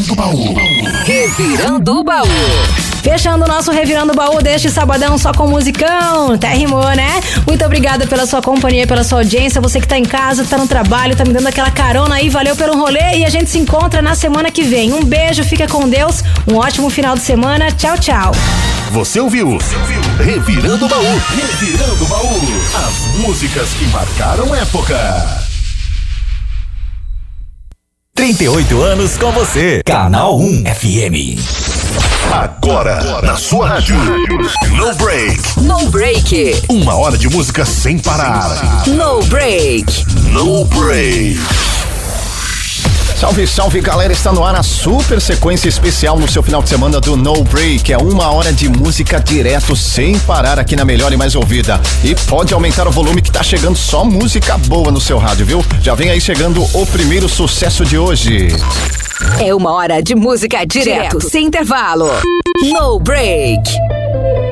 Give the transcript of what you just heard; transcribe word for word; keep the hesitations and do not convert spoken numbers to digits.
Revirando o Baú. Revirando o Baú. Fechando o nosso Revirando o Baú deste sabadão só com musicão. Até rimou, né? Muito obrigada pela sua companhia, pela sua audiência. Você que tá em casa, tá no trabalho, tá me dando aquela carona aí. Valeu pelo rolê e a gente se encontra na semana que vem. Um beijo, fica com Deus. Um ótimo final de semana. Tchau, tchau. Você ouviu? Você ouviu? Revirando o Baú. Revirando o Baú. As músicas que marcaram época. trinta e oito anos com você. Canal um F M. Agora, na sua rádio. No Break. No Break. Uma hora de música sem parar. No Break. No Break. Salve, salve, galera, está no ar a super sequência especial no seu final de semana do No Break. É uma hora de música direto, sem parar aqui na melhor e mais ouvida. E pode aumentar o volume que tá chegando só música boa no seu rádio, viu? Já vem aí chegando o primeiro sucesso de hoje. É uma hora de música direto, sem intervalo. No Break.